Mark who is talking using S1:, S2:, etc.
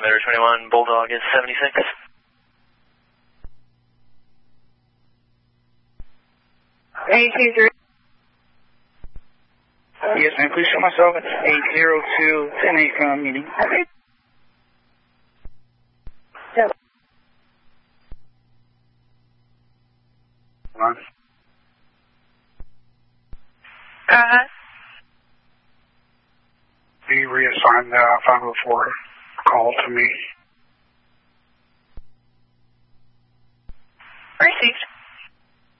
S1: Transmitter 21, Bulldog is 76.
S2: Yes, ma'am. Please show myself at 802 10-8 from meeting. Okay.
S3: He reassigned the 504 call to me.
S4: Received.